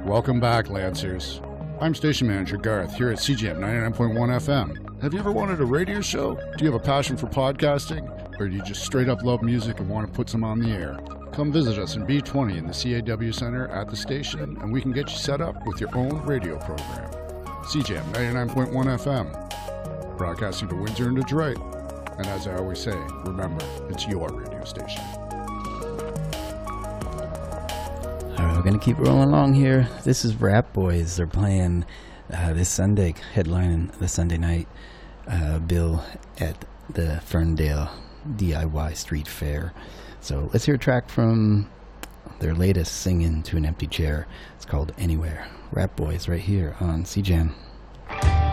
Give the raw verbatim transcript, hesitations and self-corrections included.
Welcome back, Lancers. I'm station manager Garth here at C J M ninety-nine point one F M. Have you ever wanted a radio show? Do you have a passion for podcasting? Or do you just straight up love music and want to put some on the air? Come visit us in B twenty in the C A W Center at the station, and we can get you set up with your own radio program. C J M ninety-nine point one F M, broadcasting to Windsor and Detroit. And as I always say, remember, it's your radio station. All right, we're going to keep rolling along here. This is Rap Boys. They're playing uh, this Sunday, headlining the Sunday night uh, bill at the Ferndale D I Y Street Fair. So let's hear a track from their latest, Singing to an Empty Chair. It's called Anywhere. Rap Boys right here on C J M.